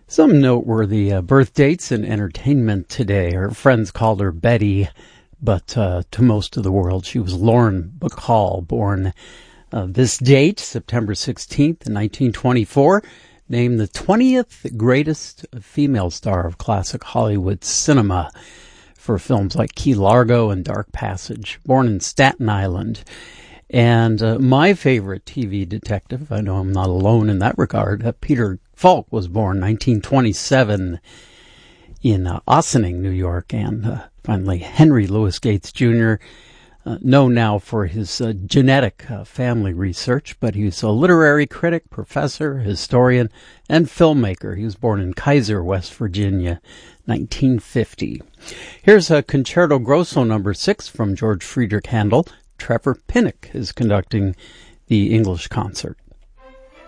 Some noteworthy birth dates in entertainment today. Her friends called her Betty, but to most of the world, she was Lauren Bacall, born this date, September 16th, 1924, named the 20th greatest female star of classic Hollywood cinema for films like Key Largo and Dark Passage. Born in Staten Island. And my favorite TV detective, I know I'm not alone in that regard, Peter Falk was born 1927 in Ossining, New York. And finally, Henry Louis Gates Jr., known now for his genetic family research, but he's a literary critic, professor, historian, and filmmaker. He was born in Kaiser, West Virginia, 1950. Here's a Concerto Grosso No. 6 from George Friedrich Handel. Trevor Pinnock is conducting the English concert.